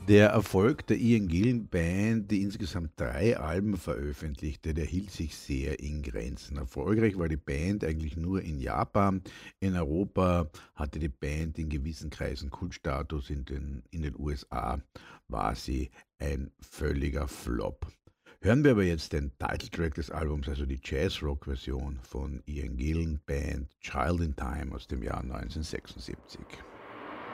Der Erfolg der Ian Gillan Band, die insgesamt 3 Alben veröffentlichte, der hielt sich sehr in Grenzen. Erfolgreich war die Band eigentlich nur in Japan. In Europa hatte die Band in gewissen Kreisen Kultstatus, in den USA war sie ein völliger Flop. Hören wir aber jetzt den Titeltrack des Albums, also die Jazz-Rock-Version von Ian Gillan Band „Child in Time“ aus dem Jahr 1976.